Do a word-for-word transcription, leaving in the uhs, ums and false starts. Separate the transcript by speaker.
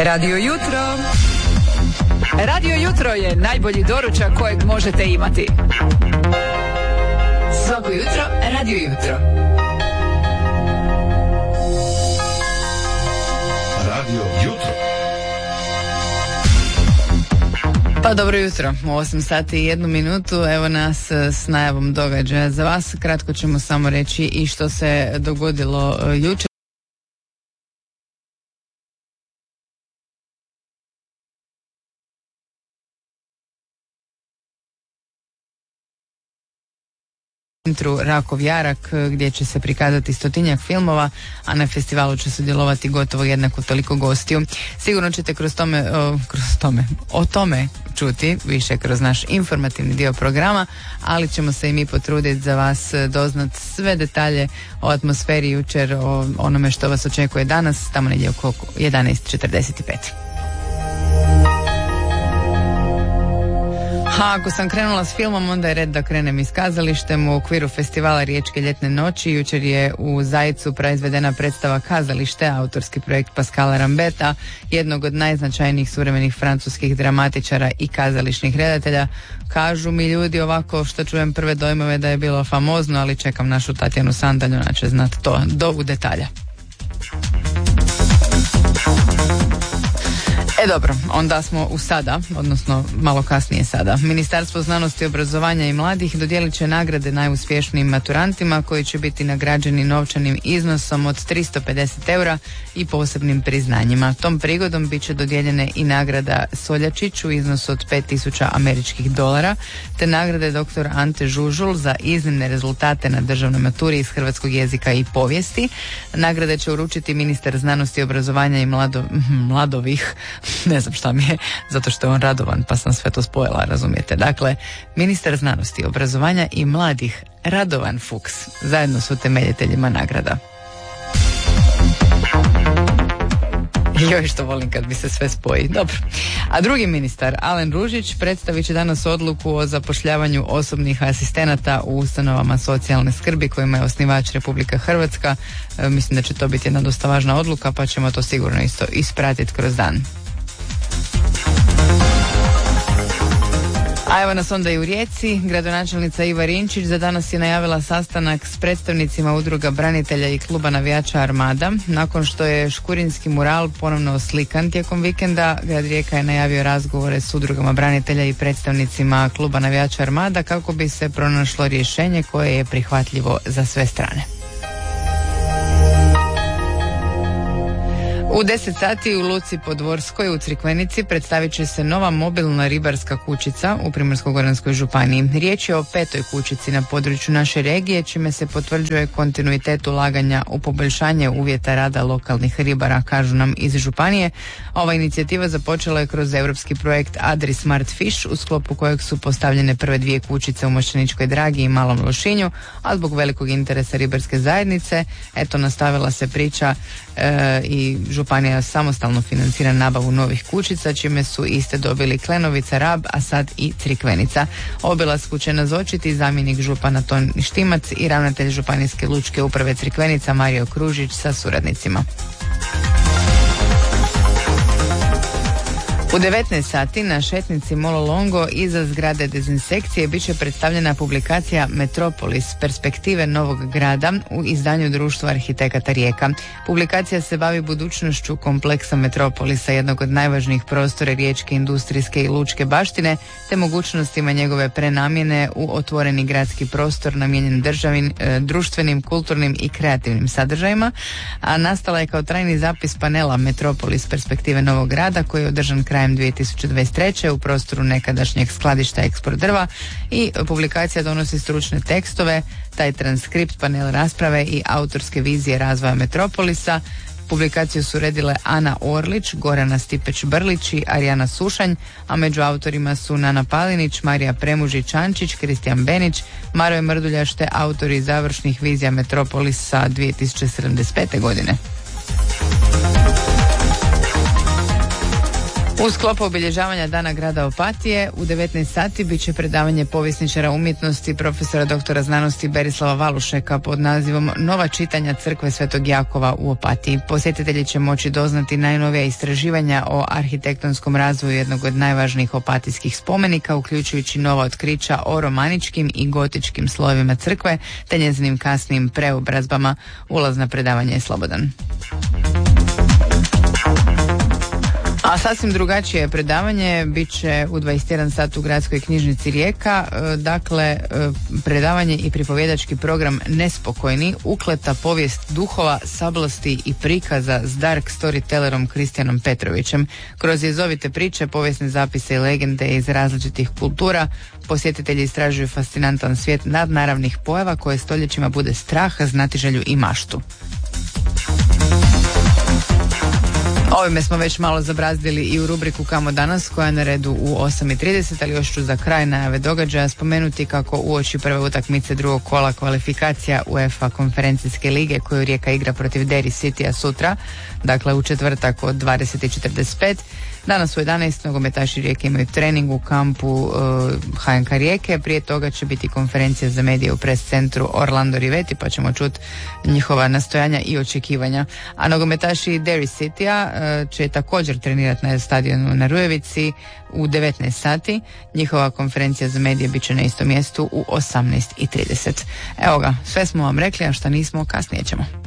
Speaker 1: Radio Jutro. Radio Jutro je najbolji doručak kojeg možete imati. Svako jutro, Radio Jutro.
Speaker 2: Radio Jutro.
Speaker 3: Pa dobro jutro, u osam sati i jednu minutu, evo nas s najavom događaja za vas. Kratko ćemo samo reći i što se dogodilo jučer. Centru Rakov Jarak, gdje će se prikazati stotinjak filmova, a na festivalu će sudjelovati gotovo jednako toliko gostiju. Sigurno ćete kroz tome, o, kroz tome, o tome čuti više kroz naš informativni dio programa, ali ćemo se i mi potruditi za vas doznat sve detalje o atmosferi jučer, o onome što vas očekuje danas, tamo negdje oko jedanaest četrdeset pet. Ha, ako sam krenula s filmom, onda je red da krenem i s kazalištem. U okviru festivala Riječke ljetne noći jučer je u Zajcu proizvedena predstava Kazalište, autorski projekt Pascala Rambeta, jednog od najznačajnijih suvremenih francuskih dramatičara i kazališnih redatelja. Kažu mi ljudi ovako što čujem prve dojmove da je bilo famozno, ali čekam našu Tatjanu Sandalju, ona će znati to do u detalja. E dobro, onda smo u sada, odnosno malo kasnije sada. Ministarstvo znanosti, obrazovanja i mladih dodijelit će nagrade najuspješnijim maturantima koji će biti nagrađeni novčanim iznosom od tristo pedeset eura i posebnim priznanjima. Tom prigodom bit će dodijeljene i nagrada Soljačić u iznosu od pet tisuća američkih dolara, te nagrade doktor Ante Žužul za iznimne rezultate na državnoj maturi iz hrvatskog jezika i povijesti. Nagrade će uručiti ministar znanosti, obrazovanja i mlado, mladovih ne znam šta mi je, zato što je on Radovan, pa sam sve to spojila, razumijete. Dakle, ministar znanosti, obrazovanja i mladih Radovan Fuchs zajedno s utemeljiteljima nagrada. Joj, što volim kad bi se sve spoji. Dobro. A drugi ministar, Alen Ružić, predstavit će danas odluku o zapošljavanju osobnih asistenata u ustanovama socijalne skrbi kojima je osnivač Republika Hrvatska. E, mislim da će to biti jedna dosta važna odluka, pa ćemo to sigurno isto ispratiti kroz dan. A evo nas onda i u Rijeci. Gradonačelnica Iva Rinčić za danas je najavila sastanak s predstavnicima udruga branitelja i kluba navijača Armada. Nakon što je škurinski mural ponovno oslikan tijekom vikenda, grad Rijeka je najavio razgovore s udrugama branitelja i predstavnicima kluba navijača Armada kako bi se pronašlo rješenje koje je prihvatljivo za sve strane. U deset sati u Luci Podvorskoj u Crikvenici predstavit će se nova mobilna ribarska kućica u Primorsko-goranskoj županiji. Riječ je o petoj kućici na području naše regije, čime se potvrđuje kontinuitet ulaganja u poboljšanje uvjeta rada lokalnih ribara, kažu nam iz županije. Ova inicijativa započela je kroz europski projekt Adri Smart Fish, u sklopu kojeg su postavljene prve dvije kućice u Mošćeničkoj Dragi i Malom Lošinju, a zbog velikog interesa ribarske zajednice, eto, nastavila se priča e, i županija samostalno financira nabavu novih kućica, čime su iste dobili Klenovica, Rab, a sad i Crikvenica. Obilasku će nazočiti zamjenik župana Ton Štimac i ravnatelj županijske lučke uprave Crikvenica Mario Kružić sa suradnicima. U devetnaest sati na šetnici Molo Longo iza zgrade dezinsekcije bit će predstavljena publikacija Metropolis, perspektive novog grada u izdanju Društva arhitekata Rijeka. Publikacija se bavi budućnošću kompleksa Metropolisa, jednog od najvažnijih prostora riječke industrijske i lučke baštine, te mogućnostima njegove prenamjene u otvoreni gradski prostor namijenjen državim, e, društvenim, kulturnim i kreativnim sadržajima, a nastala je kao trajni zapis panela Metropolis, perspektive novog grada, koji je održan krajem dvije tisuće dvadeset treće u prostoru nekadašnjeg skladišta Eksport drva, i publikacija donosi stručne tekstove, taj transkript, panel rasprave i autorske vizije razvoja Metropolisa. Publikaciju su uredile Ana Orlić, Gorana Stipeć-Brlić i Arijana Sušanj, a među autorima su Nana Palinić, Marija Premužić-Ančić, Kristijan Benić, Maroje Mrduljaš te autori završnih vizija Metropolisa dvije tisuće sedamdeset pete godine. U sklopu obilježavanja Dana grada Opatije u devetnaest sati bit će predavanje povjesničara umjetnosti profesora doktora znanosti Berislava Valušeka pod nazivom Nova čitanja crkve Svetog Jakova u Opatiji. Posjetitelji će moći doznati najnovija istraživanja o arhitektonskom razvoju jednog od najvažnijih opatijskih spomenika, uključujući nova otkrića o romaničkim i gotičkim slojevima crkve te njezinim kasnijim preobrazbama. Ulaz na predavanje je slobodan. A sasvim drugačije predavanje bit će u dvadeset jedan sat u Gradskoj knjižnici Rijeka. Dakle, predavanje i pripovjedački program Nespokojni, ukleta povijest duhova, sablosti i prikaza s dark storytellerom Kristijanom Petrovićem. Kroz jezovite priče, povijesne zapise i legende iz različitih kultura, posjetitelji istražuju fascinantan svijet nadnaravnih pojava koje stoljećima bude strah, znatiželju i maštu. Ovime smo već malo zabrazdili i u rubriku Kamo danas, koja je na redu u osam i trideset, ali još ću za kraj najave događaja spomenuti kako uoči prve utakmice drugog kola kvalifikacija UEFA konferencijske lige koju Rijeka igra protiv Derry Citya sutra, dakle u četvrtak od dvadeset i četrdeset pet. Danas u jedanaest nogometaši Rijeke imaju trening u kampu uh, H N K Rijeke. Prije toga će biti konferencija za medije u pres centru Orlando Rivetti, pa ćemo čuti njihova nastojanja i očekivanja. A nogometaši Derry Citya uh, će također trenirati na stadionu na Rujevici u devetnaest sati. Njihova konferencija za medije bit će na istom mjestu u osamnaest i trideset. Evo ga, sve smo vam rekli, a šta nismo, kasnije ćemo.